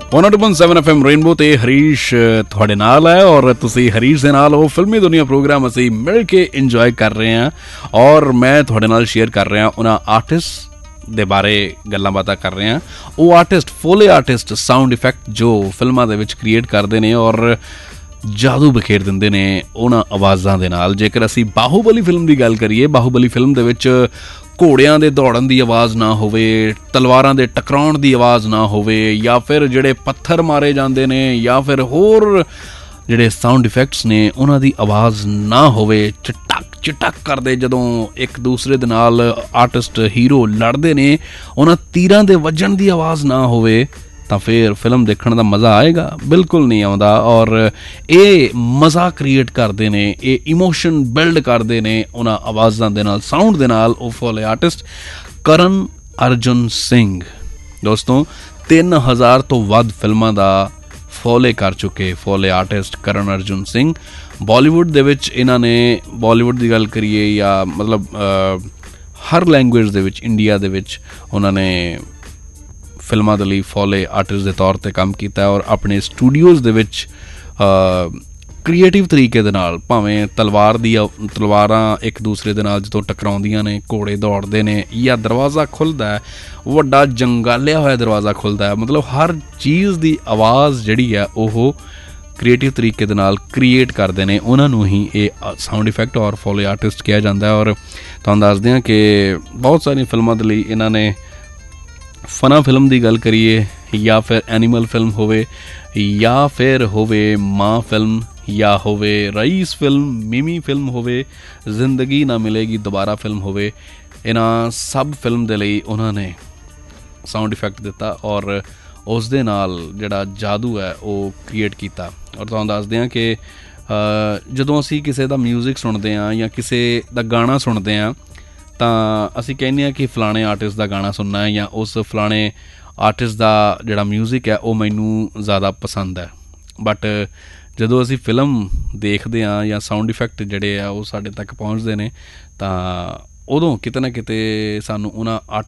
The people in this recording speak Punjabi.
102.7 FM ਰੇਨਬੋ ਤੇ ਹਰੀਸ਼ ਤੁਹਾਡੇ ਨਾਲ ਹੈ ਔਰ ਤੁਸੀਂ ਹਰੀਸ਼ ਦੇ ਨਾਲ ਉਹ ਫਿਲਮੀ ਦੁਨੀਆ ਪ੍ਰੋਗਰਾਮ ਅਸੀਂ ਮਿਲ ਕੇ ਇੰਜੋਏ ਕਰ ਰਹੇ ਹਾਂ ਔਰ ਮੈਂ ਤੁਹਾਡੇ ਨਾਲ ਸ਼ੇਅਰ ਕਰ ਰਿਹਾ ਉਹਨਾਂ ਆਰਟਿਸਟ ਦੇ ਬਾਰੇ ਗੱਲਾਂ ਬਾਤਾਂ ਕਰ ਰਹੇ ਹਾਂ। ਉਹ ਆਰਟਿਸਟ ਫੋਲੇ ਆਰਟਿਸਟ ਸਾਊਂਡ ਇਫੈਕਟ ਜੋ ਫਿਲਮਾਂ ਦੇ ਵਿੱਚ ਕ੍ਰੀਏਟ ਕਰਦੇ ਨੇ ਔਰ ਜਾਦੂ ਬਖੇਰ ਦਿੰਦੇ ਨੇ ਉਹਨਾਂ ਆਵਾਜ਼ਾਂ ਦੇ ਨਾਲ। ਜੇਕਰ ਅਸੀਂ ਬਾਹੂਬਲੀ ਫਿਲਮ ਦੀ ਗੱਲ ਕਰੀਏ, ਬਾਹੂਬਲੀ ਫਿਲਮ ਦੇ ਵਿੱਚ ਘੋੜਿਆਂ ਦੇ ਦੌੜਨ ਦੀ ਆਵਾਜ਼ ਨਾ ਹੋਵੇ, ਤਲਵਾਰਾਂ ਦੇ ਟਕਰਾਉਣ ਦੀ ਆਵਾਜ਼ ਨਾ ਹੋਵੇ, ਜਾਂ ਫਿਰ ਜਿਹੜੇ ਪੱਥਰ ਮਾਰੇ ਜਾਂਦੇ ਨੇ ਜਾਂ ਫਿਰ ਹੋਰ ਜਿਹੜੇ ਸਾਊਂਡ ਇਫੈਕਟਸ ਨੇ ਉਹਨਾਂ ਦੀ ਆਵਾਜ਼ ਨਾ ਹੋਵੇ, ਚਟਕ ਕਰਦੇ ਜਦੋਂ ਇੱਕ ਦੂਸਰੇ ਦੇ ਨਾਲ ਆਰਟਿਸਟ ਹੀਰੋ ਲੜਦੇ ਨੇ ਉਹਨਾਂ ਤੀਰਾਂ ਦੇ ਵੱਜਣ ਦੀ ਆਵਾਜ਼ ਨਾ ਹੋਵੇ ਤਾਂ ਫਿਰ ਫਿਲਮ ਦੇਖਣ ਦਾ ਮਜ਼ਾ ਆਏਗਾ? ਬਿਲਕੁਲ ਨਹੀਂ ਆਉਂਦਾ। ਔਰ ਇਹ ਮਜ਼ਾ ਕ੍ਰੀਏਟ ਕਰਦੇ ਨੇ, ਇਹ ਇਮੋਸ਼ਨ ਬਿਲਡ ਕਰਦੇ ਨੇ ਉਹਨਾਂ ਆਵਾਜ਼ਾਂ ਦੇ ਨਾਲ, ਸਾਊਂਡ ਦੇ ਨਾਲ ਉਹ ਫੋਲੇ ਆਰਟਿਸਟ ਕਰਨ ਅਰਜੁਨ ਸਿੰਘ। ਦੋਸਤੋ 3000 ਤੋਂ ਵੱਧ ਫਿਲਮਾਂ ਦਾ ਫੋਲੇ ਕਰ ਚੁੱਕੇ ਫੋਲੇ ਆਰਟਿਸਟ ਕਰਨ ਅਰਜੁਨ ਸਿੰਘ। ਬਾਲੀਵੁੱਡ ਦੇ ਵਿੱਚ ਇਹਨਾਂ ਨੇ, ਬਾਲੀਵੁੱਡ ਦੀ ਗੱਲ ਕਰੀਏ ਜਾਂ ਮਤਲਬ ਹਰ ਲੈਂਗੁਏਜ ਦੇ ਵਿੱਚ ਇੰਡੀਆ ਦੇ ਵਿੱਚ ਉਹਨਾਂ ਨੇ ਫਿਲਮਾਂ ਦੇ ਲਈ ਫੋਲੇ ਆਰਟਿਸਟ ਦੇ ਤੌਰ 'ਤੇ ਕੰਮ ਕੀਤਾ ਔਰ ਆਪਣੇ ਸਟੂਡੀਓਜ਼ ਦੇ ਵਿੱਚ ਕ੍ਰੀਏਟਿਵ ਤਰੀਕੇ ਦੇ ਨਾਲ, ਭਾਵੇਂ ਤਲਵਾਰਾਂ ਇੱਕ ਦੂਸਰੇ ਦੇ ਨਾਲ ਜਦੋਂ ਟਕਰਾਉਂਦੀਆਂ ਨੇ, ਘੋੜੇ ਦੌੜਦੇ ਨੇ ਜਾਂ ਦਰਵਾਜ਼ਾ ਖੁੱਲ੍ਹਦਾ ਹੈ, ਵੱਡਾ ਜੰਗਾਲਿਆ ਹੋਇਆ ਦਰਵਾਜ਼ਾ ਖੁੱਲ੍ਹਦਾ ਹੈ, ਮਤਲਬ ਹਰ ਚੀਜ਼ ਦੀ ਆਵਾਜ਼ ਜਿਹੜੀ ਹੈ ਉਹ ਕ੍ਰੀਏਟਿਵ ਤਰੀਕੇ ਦੇ ਨਾਲ ਕ੍ਰੀਏਟ ਕਰਦੇ ਨੇ। ਉਹਨਾਂ ਨੂੰ ਹੀ ਇਹ ਸਾਊਂਡ ਇਫੈਕਟ ਔਰ ਫੋਲੇ ਆਰਟਿਸਟ ਕਿਹਾ ਜਾਂਦਾ। ਔਰ ਤੁਹਾਨੂੰ ਦੱਸਦੇ ਹਾਂ ਕਿ ਬਹੁਤ ਸਾਰੀਆਂ ਫਿਲਮਾਂ ਦੇ ਲਈ ਇਹਨਾਂ ਨੇ, ਫਨਾ ਫਿਲਮ ਦੀ ਗੱਲ ਕਰੀਏ ਜਾਂ ਫਿਰ ਐਨੀਮਲ ਫਿਲਮ ਹੋਵੇ ਜਾਂ ਫਿਰ ਹੋਵੇ ਮਾਂ ਫਿਲਮ ਜਾਂ ਹੋਵੇ ਰਈਸ ਫਿਲਮ, ਮਿਮੀ ਫਿਲਮ ਹੋਵੇ, ਜ਼ਿੰਦਗੀ ਨਾ ਮਿਲੇਗੀ ਦੁਬਾਰਾ ਫਿਲਮ ਹੋਵੇ, ਇਹਨਾਂ ਸਭ ਫਿਲਮ ਦੇ ਲਈ ਉਹਨਾਂ ਨੇ ਸਾਊਂਡ ਇਫੈਕਟ ਦਿੱਤਾ ਔਰ ਉਸ ਦੇ ਨਾਲ ਜਿਹੜਾ ਜਾਦੂ ਹੈ ਉਹ ਕ੍ਰੀਏਟ ਕੀਤਾ। ਔਰ ਤੁਹਾਨੂੰ ਦੱਸਦੇ ਹਾਂ ਕਿ ਜਦੋਂ ਅਸੀਂ ਕਿਸੇ ਦਾ ਮਿਊਜ਼ਿਕ ਸੁਣਦੇ ਹਾਂ ਜਾਂ ਕਿਸੇ ਦਾ ਗਾਣਾ ਸੁਣਦੇ ਹਾਂ ਤਾਂ ਅਸੀਂ ਕਹਿੰਦੇ ਹਾਂ ਕਿ ਫਲਾਣੇ ਆਰਟਿਸਟ ਦਾ ਗਾਣਾ ਸੁਣਨਾ ਹੈ ਜਾਂ ਉਸ ਫਲਾਣੇ ਆਰਟਿਸਟ ਦਾ ਜਿਹੜਾ ਮਿਊਜ਼ਿਕ ਹੈ ਉਹ ਮੈਨੂੰ ਜ਼ਿਆਦਾ ਪਸੰਦ ਹੈ। ਬਟ ਜਦੋਂ ਅਸੀਂ ਫਿਲਮ ਦੇਖਦੇ ਹਾਂ ਜਾਂ ਸਾਊਂਡ ਇਫੈਕਟ ਜਿਹੜੇ ਆ ਉਹ ਸਾਡੇ ਤੱਕ ਪਹੁੰਚਦੇ ਨੇ ਤਾਂ ਉਦੋਂ ਕਿਤੇ ਨਾ ਕਿਤੇ ਸਾਨੂੰ ਉਹਨਾਂ